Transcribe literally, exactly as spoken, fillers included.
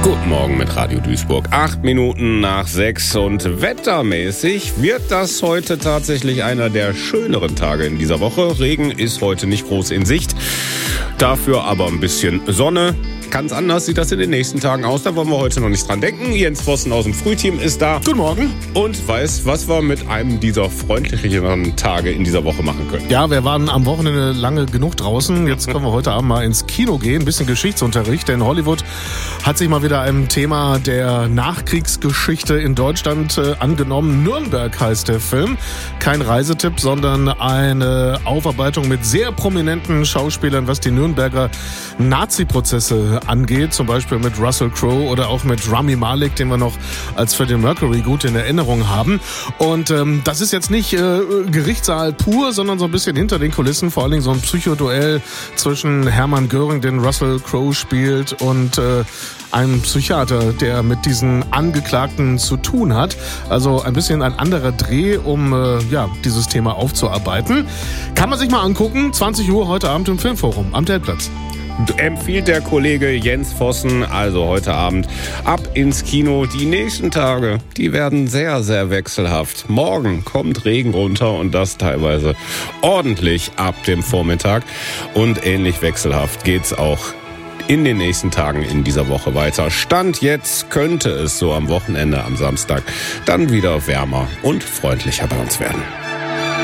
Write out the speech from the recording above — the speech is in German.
Guten Morgen mit Radio Duisburg. Acht Minuten nach sechs und wettermäßig wird das heute tatsächlich einer der schöneren Tage in dieser Woche. Regen ist heute nicht groß in Sicht, dafür aber ein bisschen Sonne. Ganz anders sieht das in den nächsten Tagen aus. Da wollen wir heute noch nicht dran denken. Jens Vossen aus dem Frühteam ist da. Guten Morgen. Und weiß, was wir mit einem dieser freundlicheren Tage in dieser Woche machen können. Ja, wir waren am Wochenende lange genug draußen. Jetzt können wir heute Abend mal ins Kino gehen. Ein bisschen Geschichtsunterricht. Denn Hollywood hat sich mal wieder einem Thema der Nachkriegsgeschichte in Deutschland äh, angenommen. Nürnberg heißt der Film. Kein Reisetipp, sondern eine Aufarbeitung mit sehr prominenten Schauspielern, was die Nürnberger Nazi-Prozesse angeht, zum Beispiel mit Russell Crowe oder auch mit Rami Malek, den wir noch als Freddie Mercury gut in Erinnerung haben. Und ähm, das ist jetzt nicht äh, Gerichtssaal pur, sondern so ein bisschen hinter den Kulissen, vor allen Dingen so ein Psychoduell zwischen Hermann Göring, den Russell Crowe spielt, und äh, einem Psychiater, der mit diesen Angeklagten zu tun hat. Also ein bisschen ein anderer Dreh, um äh, ja dieses Thema aufzuarbeiten. Kann man sich mal angucken, zwanzig Uhr heute Abend im Filmforum am Teltplatz. Empfiehlt der Kollege Jens Vossen also heute Abend ab ins Kino. Die nächsten Tage, die werden sehr, sehr wechselhaft. Morgen kommt Regen runter und das teilweise ordentlich ab dem Vormittag. Und ähnlich wechselhaft geht's auch in den nächsten Tagen in dieser Woche weiter. Stand jetzt könnte es so am Wochenende, am Samstag, dann wieder wärmer und freundlicher bei uns werden.